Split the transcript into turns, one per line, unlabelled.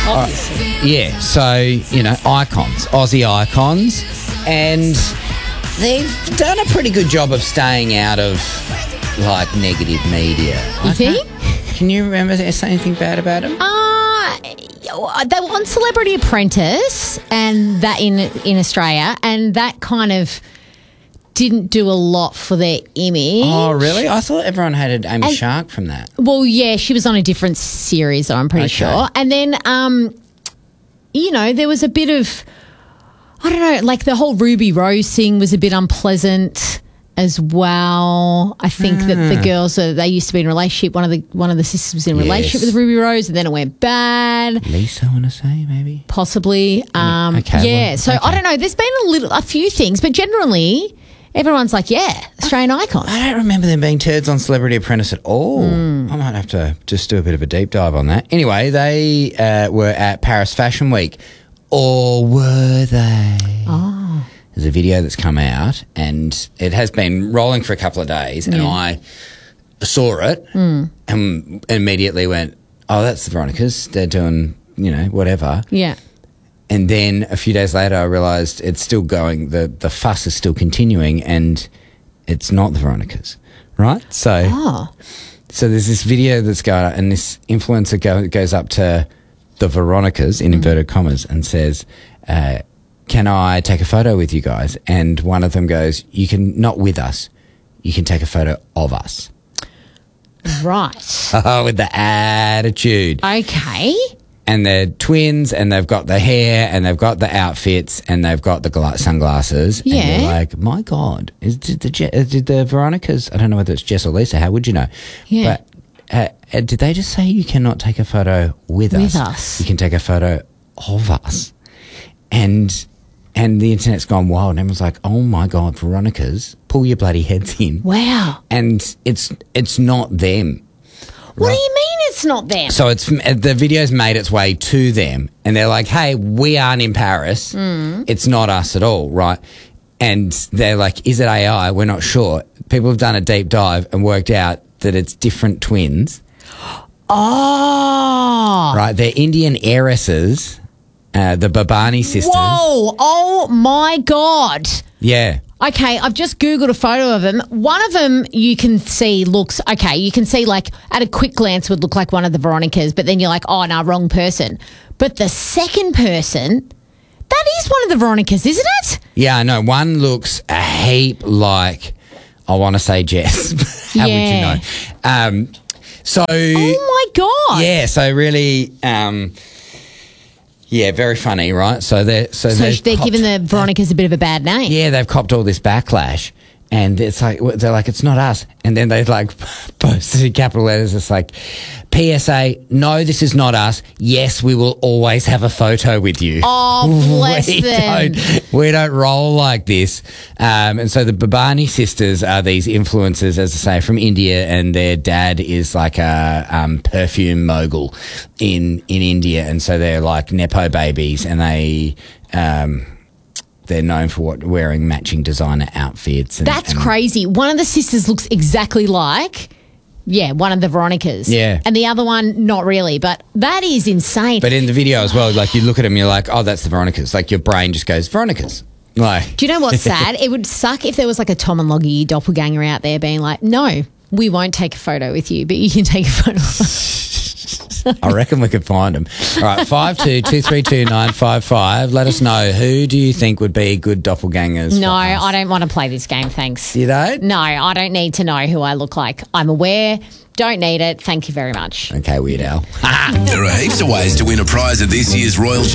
Obviously.
Yeah, so, icons, Aussie icons, and they've done a pretty good job of staying out of, negative media.
You think?
Can you remember saying anything bad about them?
They were on Celebrity Apprentice and that in Australia, and that kind of didn't do a lot for their image.
Oh, really? I thought everyone hated Amy Shark from that.
Well, yeah, she was on a different series, I'm pretty sure. And then, there was a bit of, I don't know, the whole Ruby Rose thing was a bit unpleasant as well. I think that the girls, they used to be in a relationship. One of the sisters was in a relationship with Ruby Rose, and then it went bad.
Lisa, I want to say, maybe?
Possibly. So I don't know. There's been a few things, but generally everyone's Australian icons.
I don't remember them being turds on Celebrity Apprentice at all. I might have to just do a bit of a deep dive on that. Anyway, they were at Paris Fashion Week. Or were they?
Oh.
There's a video that's come out, and it has been rolling for a couple of days, and I saw it and immediately went, oh, that's the Veronicas. They're doing, whatever.
Yeah.
And then a few days later, I realised it's still going. The fuss is still continuing, and it's not the Veronicas, right? So there's this video that's going, and this influencer goes up to the Veronicas, in inverted commas, and says, can I take a photo with you guys? And one of them goes, you can, not with us, you can take a photo of us.
Right.
Oh, with the attitude.
Okay.
And they're twins, and they've got the hair, and they've got the outfits, and they've got the sunglasses.
Yeah.
And you're like, my God, did the Veronicas, I don't know whether it's Jess or Lisa, how would you know?
Yeah.
But did they just say you cannot take a photo with us?
With us.
You can take a photo of us. And the internet's gone wild, and everyone's like, oh my God, Veronicas, pull your bloody heads in.
Wow.
And it's not them.
What do you mean it's not them?
So the video's made its way to them, and they're like, hey, we aren't in Paris. It's not us at all, right? And they're like, is it AI? We're not sure. People have done a deep dive and worked out that it's different twins.
Oh.
Right, they're Indian heiresses, the Babani sisters.
Whoa. Oh, my God.
Yeah.
Okay, I've just Googled a photo of them. One of them you can see looks, okay, you can see at a quick glance would look like one of the Veronicas, but then you're like, oh, no, wrong person. But the second person, that is one of the Veronicas, isn't it?
Yeah, I know. One looks a heap like, I want to say Jess. How would you know? Oh,
my God.
Yeah, so really... yeah, very funny, right? So they're
giving the Veronicas a bit of a bad name.
Yeah, they've copped all this backlash, and they're like, it's not us. And then they posted in capital letters. It's like, PSA, no, this is not us. Yes, we will always have a photo with you.
Oh, bless them.
We don't roll like this. And so the Babani sisters are these influencers, as I say, from India, and their dad is like a perfume mogul in India. And so they're like Nepo babies, and they're known for wearing matching designer outfits.
That's crazy. One of the sisters looks exactly like... Yeah, one of the Veronicas.
Yeah.
And the other one, not really. But that is insane.
But in the video as well, you look at them, you're like, oh, that's the Veronicas. Your brain just goes, Veronicas.
Do you know what's sad? It would suck if there was a Tom and Loggy doppelganger out there being like, no, we won't take a photo with you, but you can take a photo of us.
I reckon we could find them. All right, 52232955. Let us know, who do you think would be good doppelgangers?
No, I don't want to play this game, thanks.
You don't?
No, I don't need to know who I look like. I'm aware. Don't need it. Thank you very much.
Okay, Weird Al.
There are heaps of ways to win a prize at this year's Royal